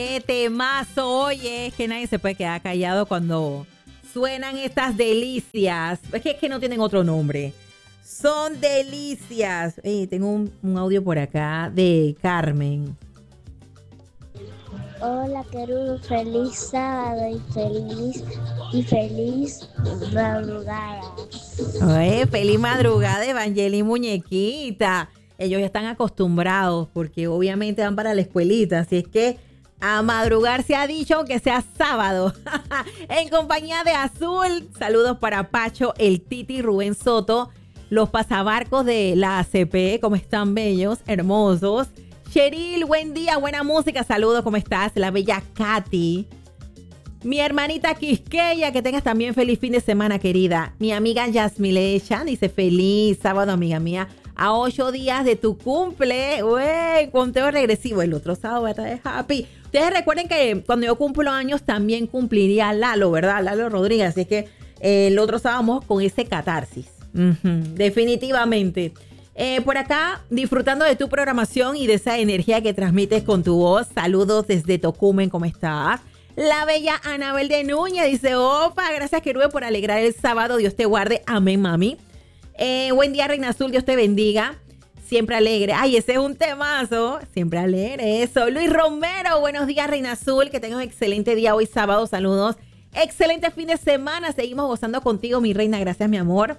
Qué temazo, oye, es que nadie se puede quedar callado cuando suenan estas delicias. Es que no tienen otro nombre. Son delicias. Tengo un audio por acá de Carmen. Hola, Querudo, feliz sábado y feliz madrugada. Oye, feliz madrugada, Evangelina Muñequita. Ellos ya están acostumbrados porque obviamente van para la escuelita, así es que a madrugar se ha dicho, aunque sea sábado. En compañía de Azul, saludos para Pacho, el Titi, Rubén Soto, los pasabarcos de la ACP, ¿cómo están bellos, hermosos? Cheryl, buen día, buena música, saludos, ¿cómo estás? La bella Katy. Mi hermanita Quisqueya, que tengas también feliz fin de semana, querida. Mi amiga Yasmilecha dice feliz sábado, amiga mía. A 8 días de tu cumple, güey, conteo regresivo. El otro sábado voy a estar de happy. Ustedes recuerden que cuando yo cumplo años también cumpliría Lalo, ¿verdad? Lalo Rodríguez. Así que el otro sábado vamos con ese catarsis. Definitivamente. Por acá, disfrutando de tu programación y de esa energía que transmites con tu voz. Saludos desde Tocumen, ¿cómo estás? La bella Anabel de Núñez dice, opa, gracias Querube por alegrar el sábado. Dios te guarde. Amén, mami. Buen día, Reina Azul. Dios te bendiga. Siempre alegre. Ay, ese es un temazo. Siempre alegre. Eso. Luis Romero. Buenos días, Reina Azul. Que tengas un excelente día hoy sábado. Saludos. Excelente fin de semana. Seguimos gozando contigo, mi reina. Gracias, mi amor.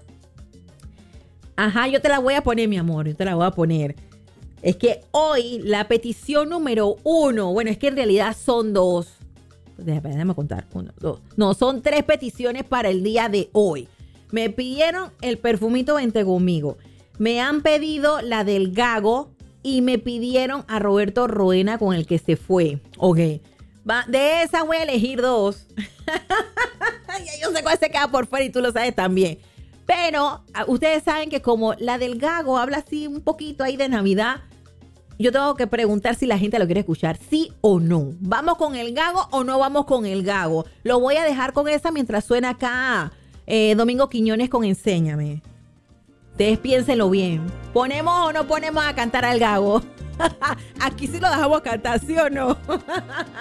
Ajá, yo te la voy a poner, mi amor. Yo te la voy a poner. Es que hoy la petición número 1. Bueno, es que en realidad son 2. Déjame contar. 1, 2. No, son 3 peticiones para el día de hoy. Me pidieron el perfumito Vente Conmigo. Me han pedido la del Gago. Y me pidieron a Roberto Roena con el que se fue. Ok. De esas voy a elegir 2. Ya yo sé cuál se queda por fuera y tú lo sabes también. Pero ustedes saben que como la del Gago habla así un poquito ahí de Navidad, yo tengo que preguntar si la gente lo quiere escuchar, sí o no. ¿Vamos con el Gago o no vamos con el Gago? Lo voy a dejar con esa mientras suena acá Domingo Quiñones con Enséñame. Ustedes piénsenlo bien. ¿Ponemos o no ponemos a cantar al Gago? Aquí sí lo dejamos cantar, ¿sí o no?